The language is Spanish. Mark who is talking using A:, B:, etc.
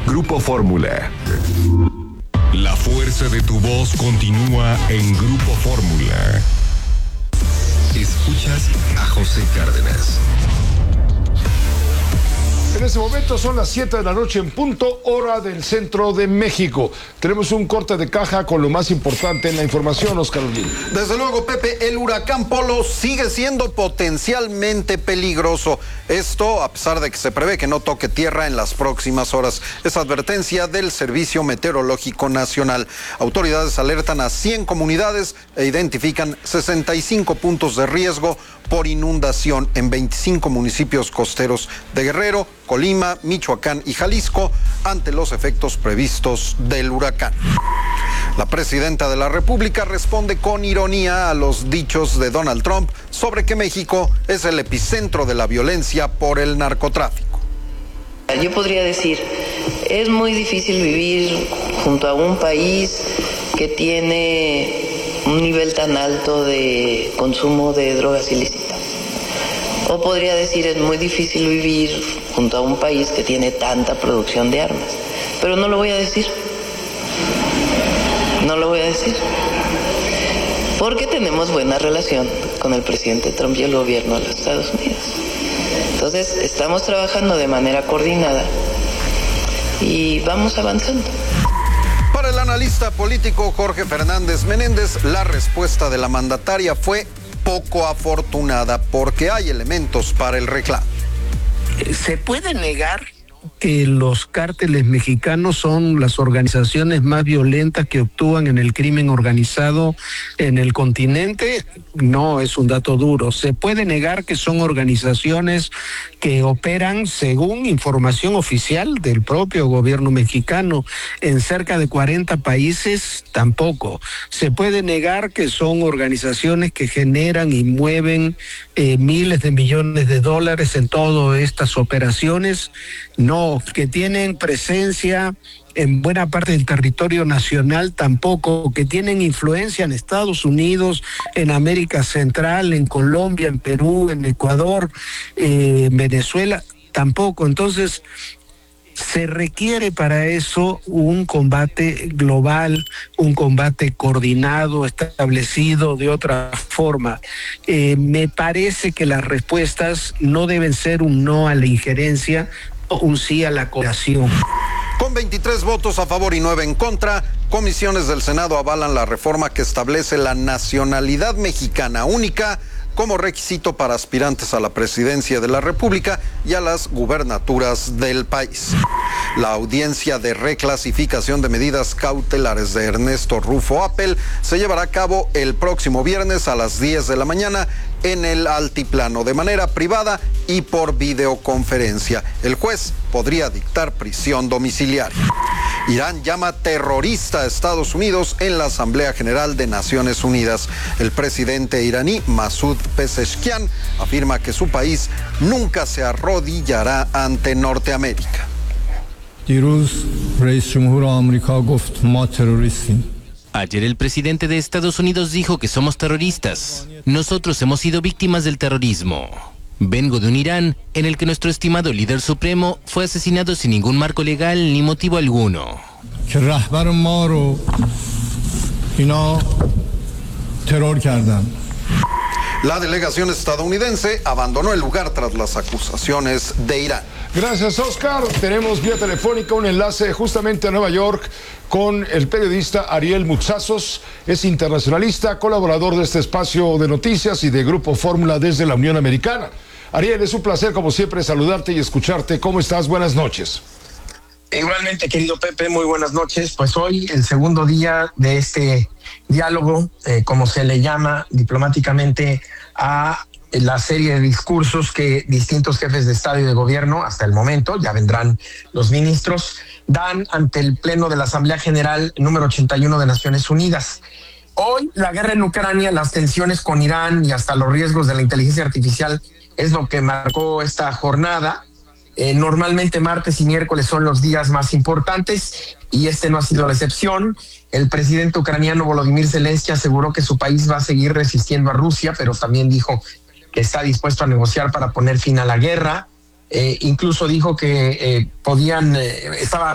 A: Grupo Fórmula.
B: La fuerza de tu voz continúa en Grupo Fórmula.
C: Escuchas a José Cárdenas.
D: En este momento son las 7 de la noche en punto, hora del centro de México. Tenemos un corte de caja con lo más importante en la información, Oscar Olguín.
E: Desde luego, Pepe, el huracán Polo sigue siendo potencialmente peligroso. Esto a pesar de que se prevé que no toque tierra en las próximas horas. Es advertencia del Servicio Meteorológico Nacional. Autoridades alertan a 100 comunidades e identifican 65 puntos de riesgo por inundación en 25 municipios costeros de Guerrero, Colima, Michoacán y Jalisco ante los efectos previstos del huracán. La presidenta de la República responde con ironía a los dichos de Donald Trump sobre que México es el epicentro de la violencia por el narcotráfico.
F: Yo podría decir, es muy difícil vivir junto a un país que tiene un nivel tan alto de consumo de drogas ilícitas. O podría decir, es muy difícil vivir junto a un país que tiene tanta producción de armas. Pero no lo voy a decir. No lo voy a decir. Porque tenemos buena relación con el presidente Trump y el gobierno de los Estados Unidos. Entonces, estamos trabajando de manera coordinada y vamos avanzando.
E: Para el analista político Jorge Fernández Menéndez, la respuesta de la mandataria fue poco afortunada porque hay elementos para el reclamo.
G: ¿Se puede negar que los cárteles mexicanos son las organizaciones más violentas que actúan en el crimen organizado en el continente? No es un dato duro. Se puede negar que son organizaciones que operan, según información oficial del propio gobierno mexicano, en cerca de 40 países. Tampoco. Se puede negar que son organizaciones que generan y mueven miles de millones de dólares en todas estas operaciones. No, que tienen presencia en buena parte del territorio nacional, tampoco, que tienen influencia en Estados Unidos, en América Central, en Colombia, en Perú, en Ecuador, Venezuela, tampoco. Entonces, se requiere para eso un combate global, un combate coordinado, establecido de otra forma. Me parece que las respuestas no deben ser un no a la injerencia, un sí a la cooperación.
E: Con 23 votos a favor y 9 en contra, comisiones del Senado avalan la reforma que establece la nacionalidad mexicana única como requisito para aspirantes a la presidencia de la República y a las gubernaturas del país. La audiencia de reclasificación de medidas cautelares de Ernesto Rufo Appel se llevará a cabo el próximo viernes a las 10 de la mañana en el altiplano, de manera privada y por videoconferencia. El juez podría dictar prisión domiciliaria. Irán llama terrorista a Estados Unidos en la Asamblea General de Naciones Unidas. El presidente iraní Masoud Pezeshkian afirma que su país nunca se arrodillará ante Norteamérica.
H: Ayer el presidente de Estados Unidos dijo que somos terroristas. Nosotros hemos sido víctimas del terrorismo. Vengo de un Irán en el que nuestro estimado líder supremo fue asesinado sin ningún marco legal ni motivo alguno.
E: La delegación estadounidense abandonó el lugar tras las acusaciones de Irán.
D: Gracias, Oscar. Tenemos vía telefónica un enlace justamente a Nueva York con el periodista Ariel Mutsazos. Es internacionalista, colaborador de este espacio de noticias y de Grupo Fórmula desde la Unión Americana. Ariel, es un placer como siempre saludarte y escucharte. ¿Cómo estás? Buenas noches.
I: Igualmente, querido Pepe, muy buenas noches. Pues hoy el segundo día de este diálogo, como se le llama diplomáticamente a la serie de discursos que distintos jefes de Estado y de Gobierno, hasta el momento, ya vendrán los ministros, dan ante el Pleno de la Asamblea General número 81 de Naciones Unidas. Hoy la guerra en Ucrania, las tensiones con Irán y hasta los riesgos de la inteligencia artificial es lo que marcó esta jornada. Normalmente martes y miércoles son los días más importantes y este no ha sido la excepción. El presidente ucraniano Volodymyr Zelensky aseguró que su país va a seguir resistiendo a Rusia, pero también dijo que está dispuesto a negociar para poner fin a la guerra. Incluso dijo que estaba